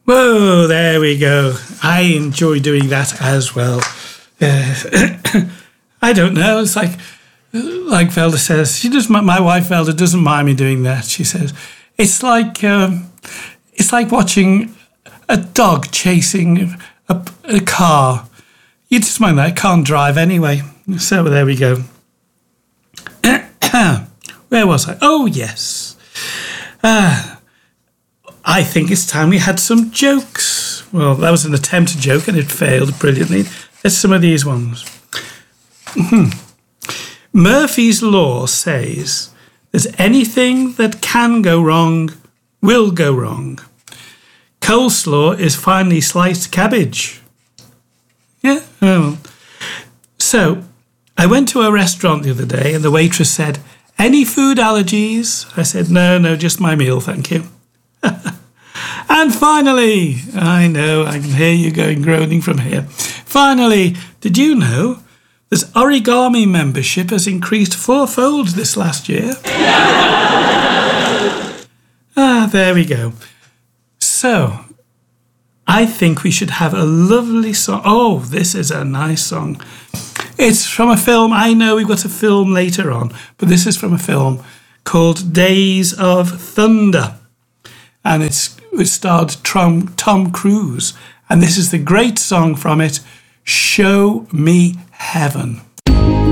Whoa, there we go. I enjoy doing that as well. I don't know. It's like Velda says. My wife Velda doesn't mind me doing that. She says it's like watching a dog chasing a car. You just mind that. I can't drive anyway. So there we go. Where was I? Oh, yes. I think it's time we had some jokes. Well, that was an attempt to joke and it failed brilliantly. Let's some of these ones. Murphy's Law says that anything that can go wrong will go wrong. Coleslaw is finely sliced cabbage. Yeah. Oh. So, I went to a restaurant the other day and the waitress said, "Any food allergies?" I said, no, just my meal, thank you. And finally, I know, I can hear you groaning from here. Finally, did you know that origami membership has increased 4-fold this last year? There we go. So, I think we should have a lovely song. Oh, this is a nice song. It's from a film. I know we've got a film later on, but this is from a film called Days of Thunder. And it starred Tom Cruise. And this is the great song from it, Show Me Heaven.